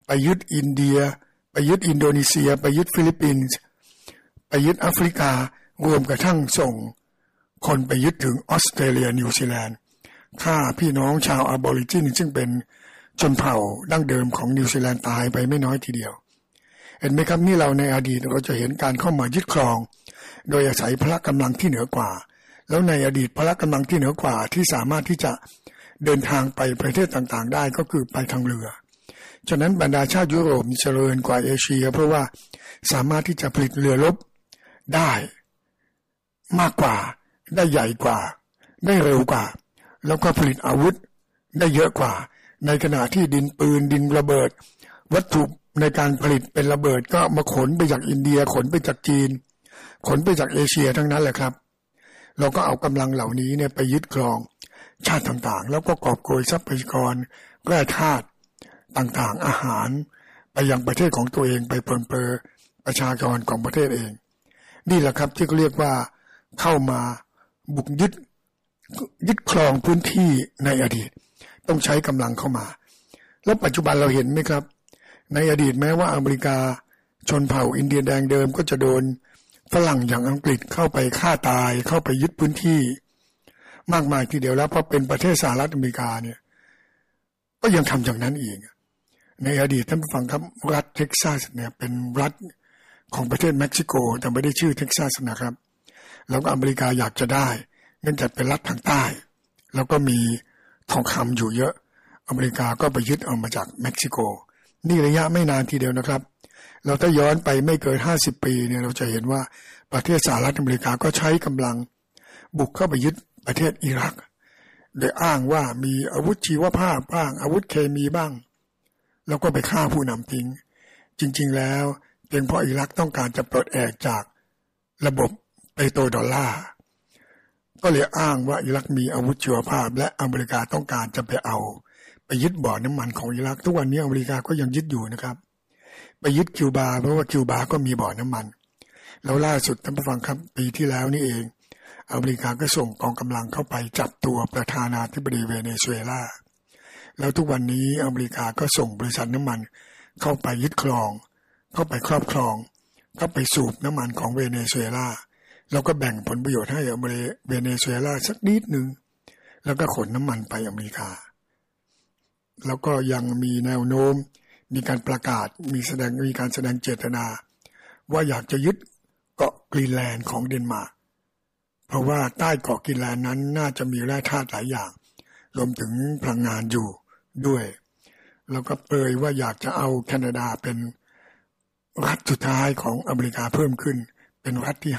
ไปยึดอินเดียไปยึดอินโดนีเซียไปยึดฟิลิปปินส์ไปยึดแอฟริการวมกระทั่งส่งคนไปยึดถึงออสเตรเลียนิวซีแลนด์ฆ่าพี่น้องชาวอะบอริจินซึ่งเป็นชนเผ่าดั้งเดิมของนิวซีแลนด์ตายไปไม่น้อยทีเดียวเห็นไหมครับนี่เราในอดีตเราจะเห็นการเข้ามายึดครองโดยอาศัยพละกำลังที่เหนือกว่าแล้วในอดีตพละกำลังที่เหนือกว่าที่สามารถที่จะเดินทางไปประเทศต่างๆได้ก็คือไปทางเรือฉะนั้นบรรดาชาติยุโรปเจริญกว่าเอเชียเพราะว่าสามารถที่จะผลิตเรือรบได้มากกว่าได้ใหญ่กว่าได้เร็วกว่าแล้วก็ผลิตอาวุธได้เยอะกว่าในขณะที่ดินปืนดินระเบิดวัตถุในการผลิตเป็นระเบิดก็มาขนไปจากอินเดียขนไปจากจีนขนไปจากเอเชียทั้งนั้นแหละครับเราก็เอากำลังเหล่านี้เนี่ยไปยึดครองชาติต่างๆแล้วก็กอบโกยทรัพยากรแร่ธาตุต่างๆอาหารไปยังประเทศของตัวเองไปเพิ่มเปอประชากรของประเทศเองนี่แหละครับที่เขาเรียกว่าเข้ามาบุกยึดครองพื้นที่ในอดีตต้องใช้กำลังเข้ามาแล้วปัจจุบันเราเห็นไหมครับในอดีตแม้ว่าอเมริกาชนเผ่าอินเดียแดงเดิมก็จะโดนฝรั่งอย่างอังกฤษเข้าไปฆ่าตายเข้าไปยึดพื้นที่มากมายทีเดียวแล้วเพราะเป็นประเทศสหรัฐอเมริกาเนี่ยก็ยังทำอย่างนั้นอีกในอดีตท่านผู้ฟังครับรัฐเท็กซัสเนี่ยเป็นรัฐของประเทศเม็กซิโกแต่ไม่ได้ชื่อเท็กซัสนะครับแล้วก็อเมริกาอยากจะได้เนื่องจากเป็นรัฐทางใต้แล้วก็มีทองคำอยู่เยอะอเมริกาก็ไปยึดเอามาจากเม็กซิโกนี่ระยะไม่นานทีเดียวนะครับเราถ้าย้อนไปไม่เกิน50ปีเนี่ยเราจะเห็นว่าประเทศสหรัฐอเมริกาก็ใช้กำลังบุกเข้าไปยึดประเทศอิรักโดยอ้างว่ามีอาวุธชีวภาพบ้างอาวุธเคมีบ้างแล้วก็ไปฆ่าผู้นำทิ้งจริงๆแล้วเป็นเพราะอิรักต้องการจะปลดแอกจากระบบเปโตรดอลลาร์ก็เลยอ้างว่าอิรักมีอาวุธชีวภาพและอเมริกาต้องการจะไปยึดบ่อน้ำมันของอิรักทุกวันนี้อเมริกาก็ยังยึดอยู่นะครับไปยึดคิวบาเพราะว่าคิวบาก็มีบ่อน้ำมันแล้วล่าสุดท่านผู้ฟังครับปีที่แล้วนี่เองอเมริกาก็ส่งกองกำลังเข้าไปจับตัวประธานาธิบดีเวเนซุเอลาแล้วทุกวันนี้อเมริกาก็ส่งบริษัทน้ำมันเข้าไปยึดครองเข้าไปครอบครองเข้าไปสูบน้ำมันของเวเนซุเอลาแล้วก็แบ่งผลประโยชน์ให้เวเนซุเอลาสักนิดนึงแล้วก็ขนน้ำมันไปอเมริกาแล้วก็ยังมีแนวโน้มมีการประกาศมีการแสดงเจตนาว่าอยากจะยึดเกาะกรีนแลนด์ของเดนมาร์กเพราะว่าใต้เกาะกรีนแลนด์นั้นน่าจะมีแร่ธาตุหลายอย่างรวมถึงพลังงานอยู่ด้วยแล้วก็เปรยว่าอยากจะเอาแคนาดาเป็นรัฐสุดท้ายของอเมริกาเพิ่มขึ้นเป็นรัฐที่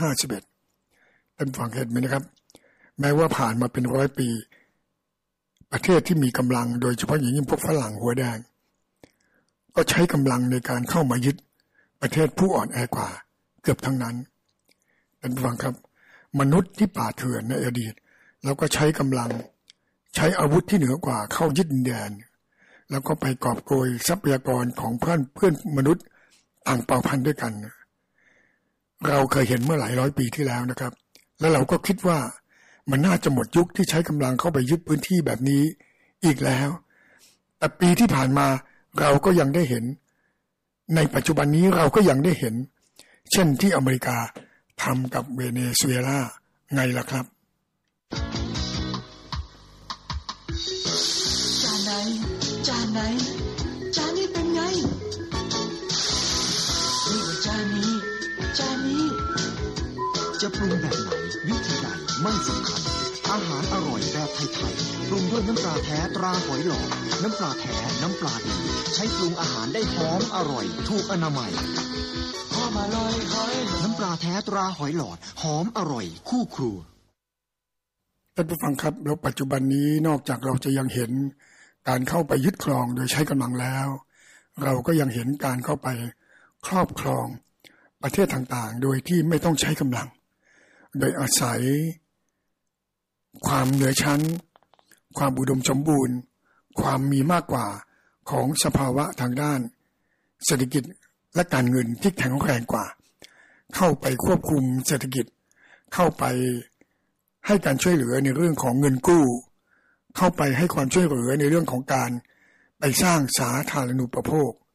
51ท่านฟังเห็นไหมนะครับแม้ว่าผ่านมาเป็น100 ปีประเทศที่มีกำลังโดยเฉพาะอย่างยิ่งพวกฝรั่งหัวแดงก็ใช้กำลังในการเข้ามายึดประเทศผู้อ่อนแอกว่าเกือบทั้งนั้นท่านฟังครับมนุษย์ที่ป่าเถื่อนในอดีตแล้วก็ใช้กำลังใช้อาวุธที่เหนือกว่าเข้ายึดดินแดนแล้วก็ไปกอบโกยทรัพยากรของเพื่อนมนุษย์ต่างเผ่าพันธุ์ด้วยกันเราเคยเห็นเมื่อหลายร้อยปีที่แล้วนะครับแล้วเราก็คิดว่ามันน่าจะหมดยุคที่ใช้กำลังเข้าไปยึดพื้นที่แบบนี้อีกแล้วแต่ปีที่ผ่านมาเราก็ยังได้เห็นในปัจจุบันนี้เราก็ยังได้เห็นเช่นที่อเมริกาทำกับเวเนซุเอลาไงล่ะครับจานไหนจานนี้เป็นไงนี่ว่าจานนี้จะปรุงแบบไหนวิธีใดไม่สำคัญอาหารอร่อยแบบไทยๆปรุงด้วยน้ำปลาแท้ตราหอยหลอดน้ำปลาแท้น้ำปลาดีใช้ปรุงอาหารได้หอมอร่อยถูกอนามัยหอมอร่อยน้ำปลาแท้ตราหอยหลอดหอมอร่อยคู่ครัวท่านผู้ฟังครับแล้วปัจจุบันนี้นอกจากเราจะยังเห็นการเข้าไปยึดครองโดยใช้กำลังแล้วเราก็ยังเห็นการเข้าไปครอบครองประเทศต่างๆโดยที่ไม่ต้องใช้กำลังโดยอาศัยความเหนือชั้นความอุดมสมบูรณ์ความมีมากกว่าของสภาวะทางด้านเศรษฐกิจและการเงินที่แข็งแรงกว่าเข้าไปควบคุมเศรษฐกิจเข้าไปให้การช่วยเหลือในเรื่องของเงินกู้เข้าไปให้ความช่วยเหลือในเรื่องของการไปสร้างสาธารณูปโภค